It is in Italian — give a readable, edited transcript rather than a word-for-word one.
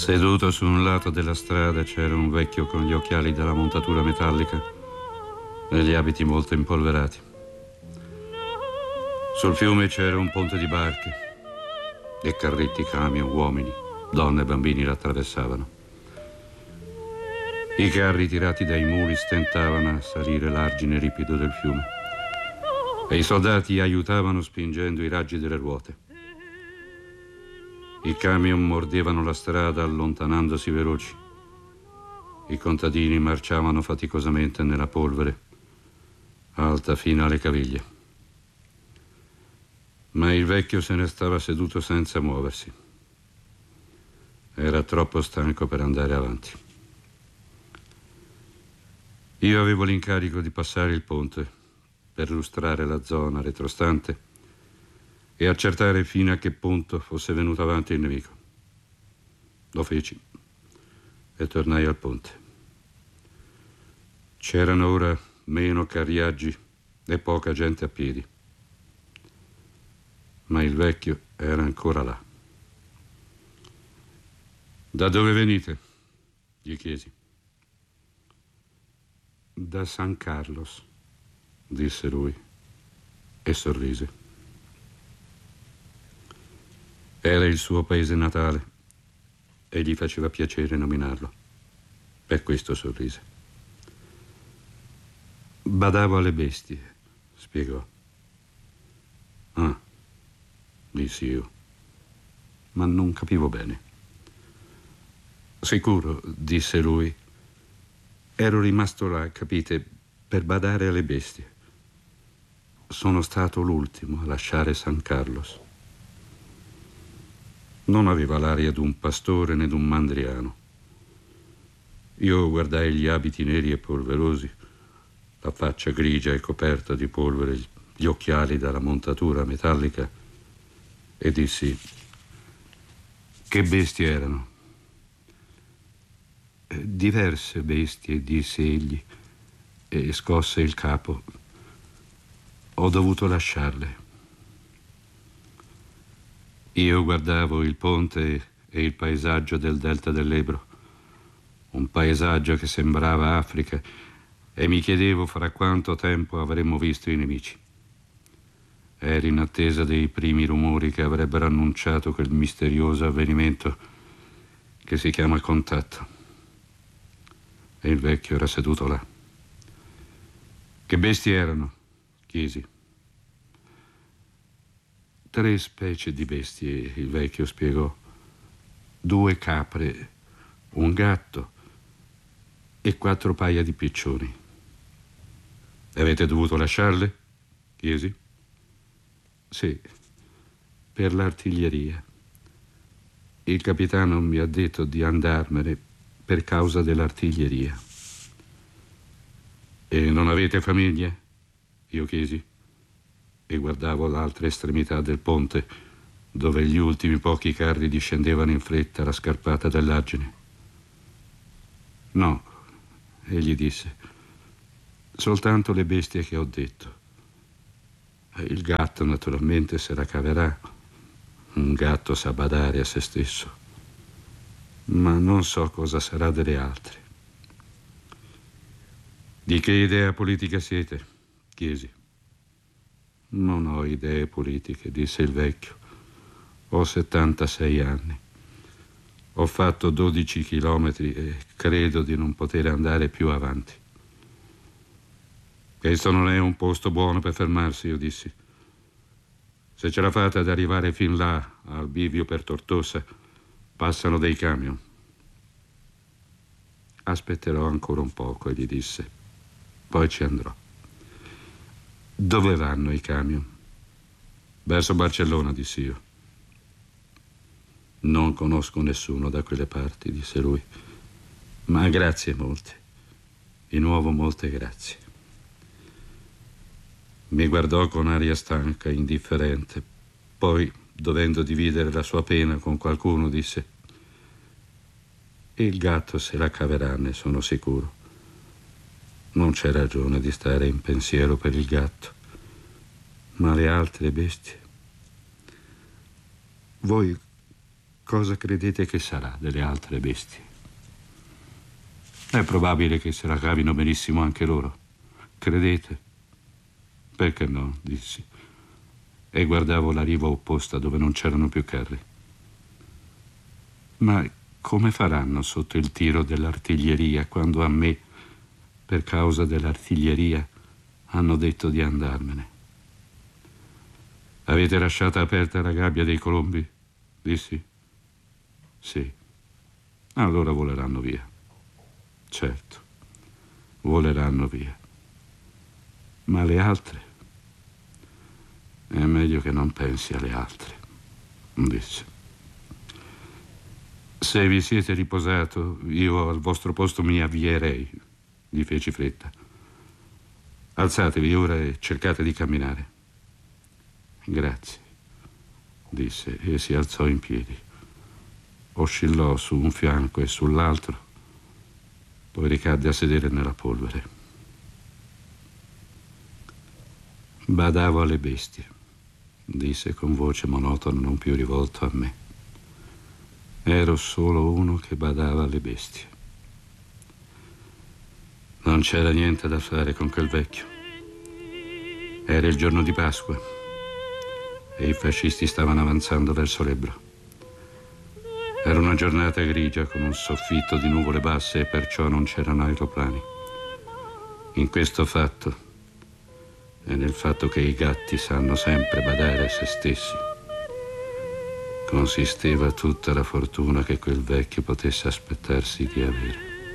Seduto su un lato della strada c'era un vecchio con gli occhiali della montatura metallica e gli abiti molto impolverati. Sul fiume c'era un ponte di barche e carretti, camion, uomini, donne e bambini l'attraversavano. I carri tirati dai muli stentavano a salire l'argine ripido del fiume e i soldati aiutavano spingendo i raggi delle ruote. I camion mordevano la strada allontanandosi veloci. I contadini marciavano faticosamente nella polvere, alta fino alle caviglie. Ma il vecchio se ne stava seduto senza muoversi. Era troppo stanco per andare avanti. Io avevo l'incarico di passare il ponte per lustrare la zona retrostante e accertare fino a che punto fosse venuto avanti il nemico. Lo feci e tornai al ponte. C'erano ora meno carriaggi e poca gente a piedi, ma il vecchio era ancora là. Da dove venite? Gli chiesi. Da San Carlos, disse lui e sorrise. Era il suo paese natale e gli faceva piacere nominarlo. Per questo sorrise. Badavo alle bestie, spiegò. Ah, dissi io, ma non capivo bene. Sicuro, disse lui. Ero rimasto là, capite, per badare alle bestie. Sono stato l'ultimo a lasciare San Carlos. Non aveva l'aria d'un pastore né d'un mandriano. Io guardai gli abiti neri e polverosi, la faccia grigia e coperta di polvere, gli occhiali dalla montatura metallica e dissi: che bestie erano? Diverse bestie, disse egli e scosse il capo. Ho dovuto lasciarle. Io guardavo il ponte e il paesaggio del delta dell'Ebro, un paesaggio che sembrava Africa, e mi chiedevo fra quanto tempo avremmo visto i nemici. Ero in attesa dei primi rumori che avrebbero annunciato quel misterioso avvenimento che si chiama contatto. E il vecchio era seduto là. Che bestie erano? Chiesi. 3 specie di bestie, il vecchio spiegò. 2 capre, un gatto e 4 paia di piccioni. Avete dovuto lasciarle? Chiesi. Sì, per l'artiglieria. Il capitano mi ha detto di andarmene per causa dell'artiglieria. E non avete famiglie? Io chiesi e guardavo l'altra estremità del ponte, dove gli ultimi pochi carri discendevano in fretta la scarpata dell'argine. No, egli disse, soltanto le bestie che ho detto. Il gatto naturalmente se la caverà. Un gatto sa badare a se stesso. Ma non so cosa sarà delle altre. Di che idea politica siete? Chiesi. Non ho idee politiche, disse il vecchio. Ho 76 anni. Ho fatto 12 chilometri e credo di non poter andare più avanti. Questo non è un posto buono per fermarsi, io dissi. Se ce la fate ad arrivare fin là, al bivio per Tortosa, passano dei camion. Aspetterò ancora un poco, gli disse. Poi ci andrò. Dove vanno i camion? Verso Barcellona, dissi io. Non conosco nessuno da quelle parti, disse lui. Ma grazie molte. Di nuovo molte grazie. Mi guardò con aria stanca, indifferente. Poi, dovendo dividere la sua pena con qualcuno, disse: il gatto se la caverà, ne sono sicuro. Non c'è ragione di stare in pensiero per il gatto. Ma le altre bestie? Voi cosa credete che sarà delle altre bestie? È probabile che se la cavino benissimo anche loro. Credete? Perché no, dissi. E guardavo la riva opposta dove non c'erano più carri. Ma come faranno sotto il tiro dell'artiglieria quando a me, per causa dell'artiglieria, hanno detto di andarmene? Avete lasciata aperta la gabbia dei colombi? Dissi. Sì. Allora voleranno via. Certo, voleranno via. Ma le altre? È meglio che non pensi alle altre, disse. Se vi siete riposato, io al vostro posto mi avvierei, gli feci fretta. Alzatevi ora e cercate di camminare. Grazie, disse e si alzò in piedi. Oscillò su un fianco e sull'altro, poi ricadde a sedere nella polvere. Badavo alle bestie, disse con voce monotona, non più rivolto a me. Ero solo uno che badava alle bestie. Non c'era niente da fare con quel vecchio. Era il giorno di Pasqua e i fascisti stavano avanzando verso l'Ebro. Era una giornata grigia con un soffitto di nuvole basse e perciò non c'erano aeroplani. In questo fatto e nel fatto che i gatti sanno sempre badare a se stessi consisteva tutta la fortuna che quel vecchio potesse aspettarsi di avere.